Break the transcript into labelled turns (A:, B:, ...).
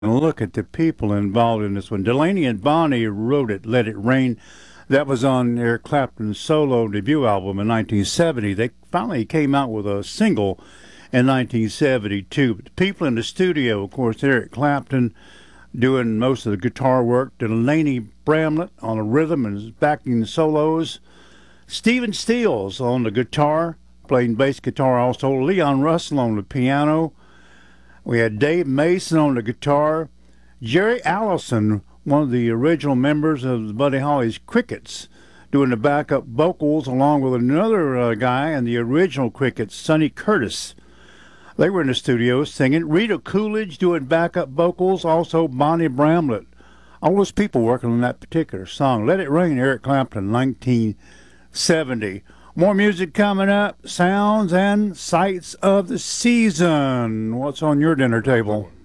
A: And look at the people involved in this one. Delaney and Bonnie wrote it, Let It Rain. That was on Eric Clapton's solo debut album in 1970. They finally came out with a single in 1972. But the people in the studio, of course, Eric Clapton doing most of the guitar work, Delaney Bramlett on the rhythm and backing solos, Stephen Stills on the guitar, playing bass guitar also, Leon Russell on the piano. We had Dave Mason on the guitar, Jerry Allison, one of the original members of Buddy Holly's Crickets, doing the backup vocals along with another guy in the original Crickets, Sonny Curtis. They were in the studio singing. Rita Coolidge doing backup vocals, also Bonnie Bramlett. All those people working on that particular song. Let It Rain, Eric Clapton, 1970. More music coming up. Sounds and sights of the season. What's on your dinner table?